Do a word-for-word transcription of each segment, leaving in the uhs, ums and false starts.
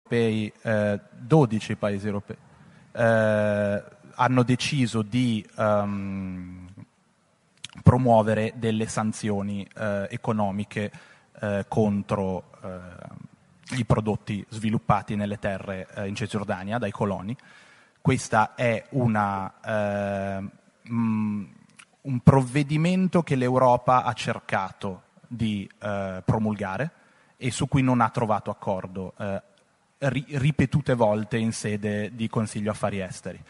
europei, eh, dodici paesi europei, eh, hanno deciso di um, promuovere delle sanzioni eh, economiche eh, contro eh, i prodotti sviluppati nelle terre eh, in Cisgiordania dai coloni. Questa è una, eh, mh, un provvedimento che l'Europa ha cercato di eh, promulgare e su cui non ha trovato accordo eh, ri- ripetute volte in sede di Consiglio Affari Esteri.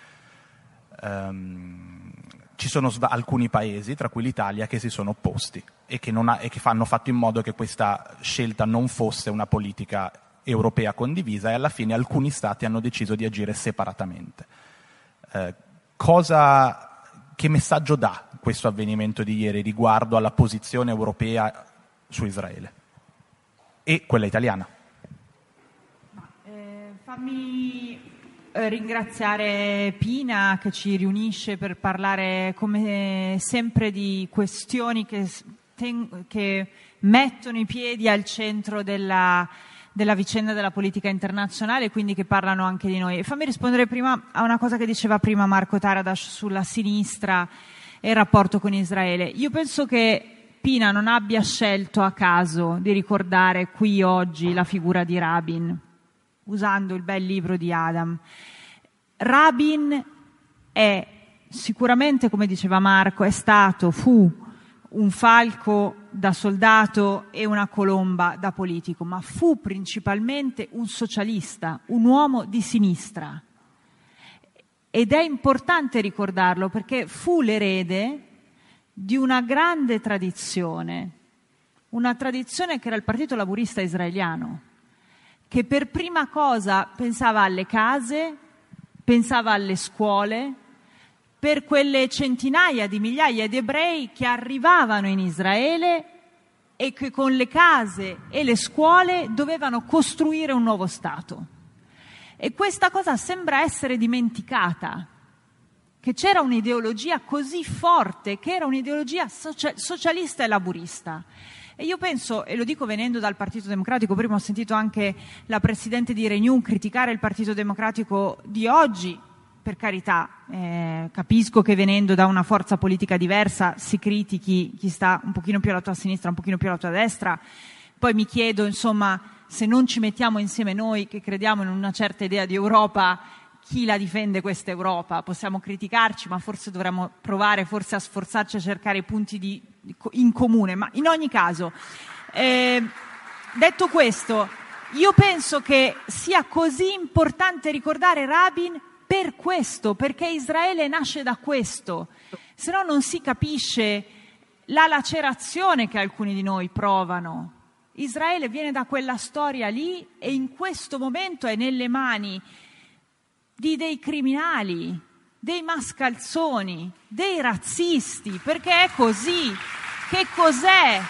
Um, ci sono sv- alcuni paesi, tra cui l'Italia, che si sono opposti e che, non ha- e che hanno fatto in modo che questa scelta non fosse una politica europea condivisa, e alla fine alcuni stati hanno deciso di agire separatamente. Eh, cosa, che messaggio dà questo avvenimento di ieri riguardo alla posizione europea su Israele e quella italiana? Eh, fammi eh, ringraziare Pina, che ci riunisce per parlare come sempre di questioni che, ten- che mettono i piedi al centro della della vicenda della politica internazionale, quindi che parlano anche di noi. E fammi rispondere prima a una cosa che diceva prima Marco Taradas sulla sinistra e il rapporto con Israele. Io penso che Pina non abbia scelto a caso di ricordare qui oggi la figura di Rabin, usando il bel libro di Adam. Rabin è sicuramente, come diceva Marco, è stato, fu un falco da soldato e una colomba da politico, ma fu principalmente un socialista, un uomo di sinistra. Ed è importante ricordarlo perché fu l'erede di una grande tradizione, una tradizione che era il Partito Laburista Israeliano, che per prima cosa pensava alle case, pensava alle scuole, per quelle centinaia di migliaia di ebrei che arrivavano in Israele e che con le case e le scuole dovevano costruire un nuovo Stato. E questa cosa sembra essere dimenticata, che c'era un'ideologia così forte, che era un'ideologia socialista e laburista. E io penso, e lo dico venendo dal Partito Democratico, prima ho sentito anche la Presidente di Renew criticare il Partito Democratico di oggi. Per carità, eh, capisco che venendo da una forza politica diversa si critichi chi sta un pochino più alla tua sinistra, un pochino più alla tua destra. Poi mi chiedo, insomma, se non ci mettiamo insieme noi che crediamo in una certa idea di Europa, chi la difende questa Europa? Possiamo criticarci, ma forse dovremmo provare forse a sforzarci a cercare i punti di, di, in comune. Ma in ogni caso, eh, detto questo, io penso che sia così importante ricordare Rabin per questo, perché Israele nasce da questo, se no non si capisce la lacerazione che alcuni di noi provano. Israele viene da quella storia lì e in questo momento è nelle mani di dei criminali, dei mascalzoni, dei razzisti, perché è così. Che cos'è?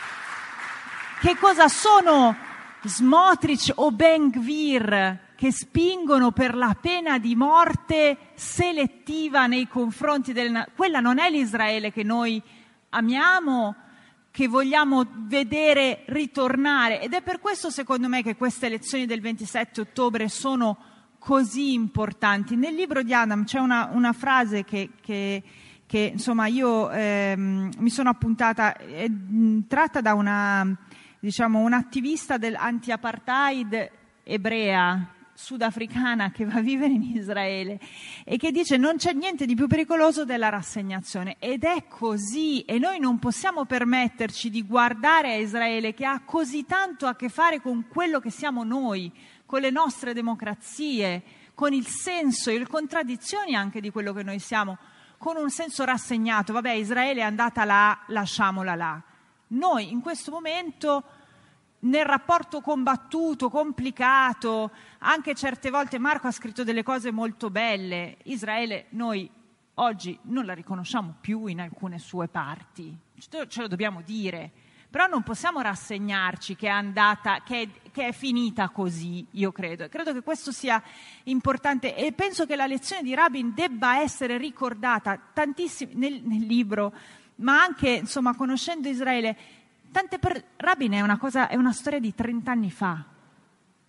Che cosa sono Smotrich o Ben Gvir che spingono per la pena di morte selettiva nei confronti del... Quella non è l'Israele che noi amiamo, che vogliamo vedere ritornare. Ed è per questo, secondo me, che queste elezioni del ventisette ottobre sono così importanti. Nel libro di Adam c'è una, una frase che, che, che insomma io ehm, mi sono appuntata, è mh, tratta da una, diciamo, un'attivista dell'anti-apartheid ebrea sudafricana che va a vivere in Israele e che dice: non c'è niente di più pericoloso della rassegnazione. Ed è così, e noi non possiamo permetterci di guardare a Israele, che ha così tanto a che fare con quello che siamo noi, con le nostre democrazie, con il senso e le contraddizioni anche di quello che noi siamo, con un senso rassegnato. Vabbè, Israele è andata là, lasciamola là. Noi in questo momento, nel rapporto combattuto, complicato, anche certe volte Marco ha scritto delle cose molto belle. Israele noi oggi non la riconosciamo più in alcune sue parti, ce lo dobbiamo dire, però non possiamo rassegnarci che è andata, che è, che è finita così, io credo. E credo che questo sia importante e penso che la lezione di Rabin debba essere ricordata tantissimo nel, nel libro, ma anche, insomma, conoscendo Israele. Tante per... Rabin è una cosa, è una storia di trent'anni fa.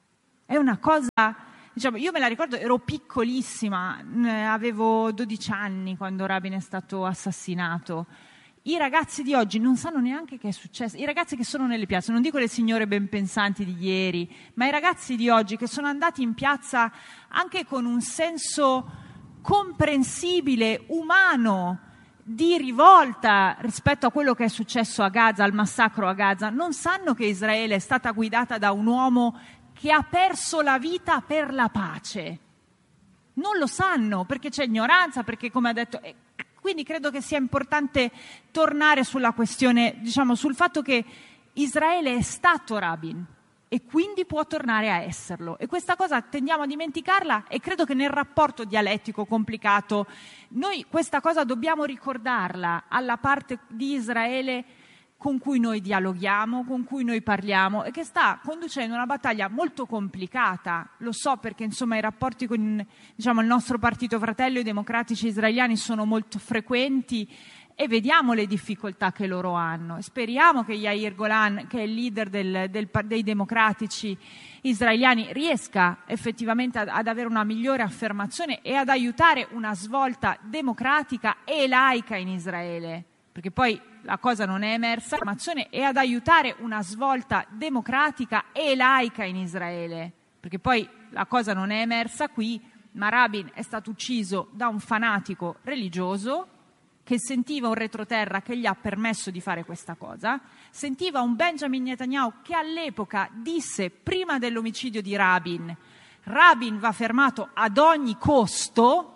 È una cosa, diciamo, io me la ricordo, ero piccolissima, avevo dodici anni quando Rabin è stato assassinato. I ragazzi di oggi non sanno neanche che è successo, i ragazzi che sono nelle piazze, non dico le signore ben pensanti di ieri, ma i ragazzi di oggi che sono andati in piazza anche con un senso comprensibile, umano, di rivolta rispetto a quello che è successo a Gaza, al massacro a Gaza, non sanno che Israele è stata guidata da un uomo che ha perso la vita per la pace. Non lo sanno, perché c'è ignoranza, perché come ha detto... Quindi credo che sia importante tornare sulla questione, diciamo, sul fatto che Israele è stato Rabin e quindi può tornare a esserlo. E questa cosa tendiamo a dimenticarla e credo che nel rapporto dialettico complicato noi questa cosa dobbiamo ricordarla alla parte di Israele con cui noi dialoghiamo, con cui noi parliamo e che sta conducendo una battaglia molto complicata. Lo so perché insomma i rapporti con, diciamo, il nostro partito fratello, i democratici israeliani, sono molto frequenti e vediamo le difficoltà che loro hanno. E speriamo che Yair Golan, che è il leader del, del, dei democratici israeliani, riesca effettivamente ad, ad avere una migliore affermazione e ad aiutare una svolta democratica e laica in Israele. Perché poi la cosa non è emersa, l'affermazione è ad aiutare una svolta democratica e laica in Israele, perché poi la cosa non è emersa qui, ma Rabin è stato ucciso da un fanatico religioso che sentiva un retroterra che gli ha permesso di fare questa cosa, sentiva un Benjamin Netanyahu che all'epoca disse, prima dell'omicidio di Rabin, Rabin va fermato ad ogni costo.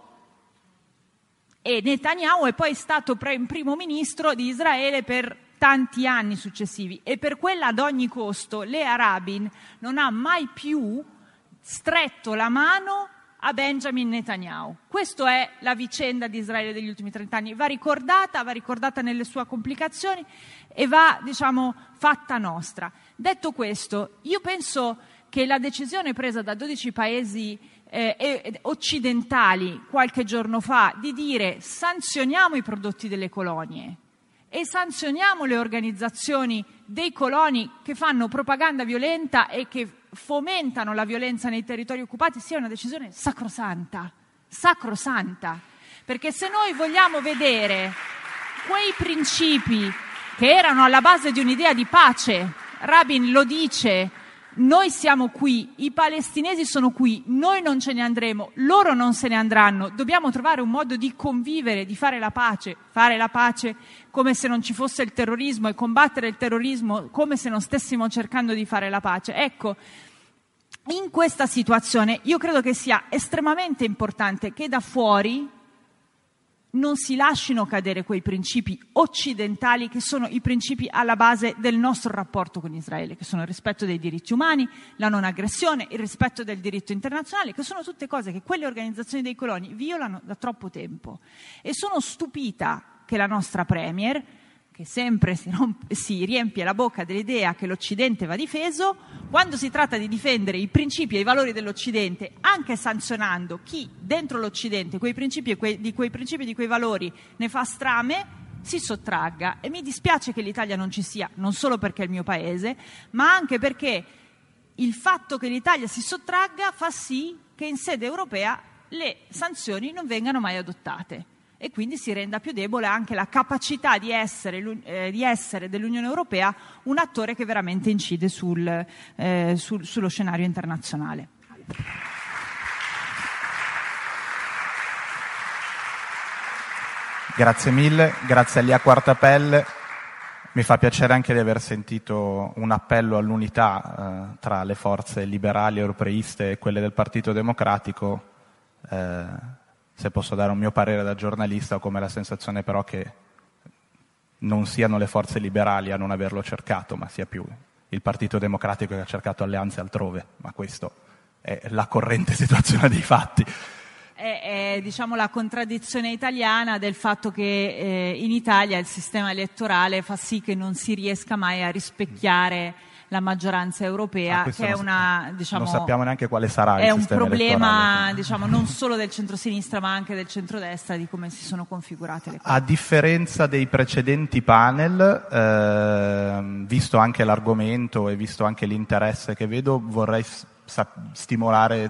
E Netanyahu è poi stato pre- primo ministro di Israele per tanti anni successivi e per quella ad ogni costo Lea Rabin non ha mai più stretto la mano a Benjamin Netanyahu. Questa è la vicenda di Israele degli ultimi trent'anni. Va ricordata, va ricordata nelle sue complicazioni e va, diciamo, fatta nostra. Detto questo, io penso che la decisione presa da dodici paesi Eh, occidentali qualche giorno fa di dire sanzioniamo i prodotti delle colonie e sanzioniamo le organizzazioni dei coloni che fanno propaganda violenta e che fomentano la violenza nei territori occupati sia una decisione sacrosanta, sacrosanta, perché se noi vogliamo vedere quei principi che erano alla base di un'idea di pace, Rabin lo dice, noi siamo qui, i palestinesi sono qui, noi non ce ne andremo, loro non se ne andranno, dobbiamo trovare un modo di convivere, di fare la pace, fare la pace come se non ci fosse il terrorismo e combattere il terrorismo come se non stessimo cercando di fare la pace. Ecco, in questa situazione io credo che sia estremamente importante che da fuori non si lascino cadere quei principi occidentali che sono i principi alla base del nostro rapporto con Israele, che sono il rispetto dei diritti umani, la non aggressione, il rispetto del diritto internazionale, che sono tutte cose che quelle organizzazioni dei coloni violano da troppo tempo. E sono stupita che la nostra Premier, che sempre si, romp- si riempie la bocca dell'idea che l'Occidente va difeso, quando si tratta di difendere i principi e i valori dell'Occidente, anche sanzionando chi dentro l'Occidente quei principi e quei, di quei principi e di quei valori ne fa strame, si sottragga. E mi dispiace che l'Italia non ci sia, non solo perché è il mio paese, ma anche perché il fatto che l'Italia si sottragga fa sì che in sede europea le sanzioni non vengano mai adottate. E quindi si renda più debole anche la capacità di essere, eh, di essere dell'Unione Europea un attore che veramente incide sul, eh, sul, sullo scenario internazionale. Grazie mille, grazie a Lia Quartapelle. Mi fa piacere anche di aver sentito un appello all'unità eh, tra le forze liberali europeiste e quelle del Partito Democratico. Eh, se posso dare un mio parere da giornalista, ho come la sensazione però che non siano le forze liberali a non averlo cercato, ma sia più il Partito Democratico che ha cercato alleanze altrove, ma questo è la corrente situazione dei fatti. È, è diciamo la contraddizione italiana del fatto che eh, in Italia il sistema elettorale fa sì che non si riesca mai a rispecchiare la maggioranza europea, ah, che è una, diciamo, non sappiamo neanche quale sarà è il un sistema problema, diciamo, non solo del centrosinistra ma anche del centrodestra, di come si sono configurate le cose. A differenza dei precedenti panel, eh, visto anche l'argomento e visto anche l'interesse che vedo, vorrei sa- stimolare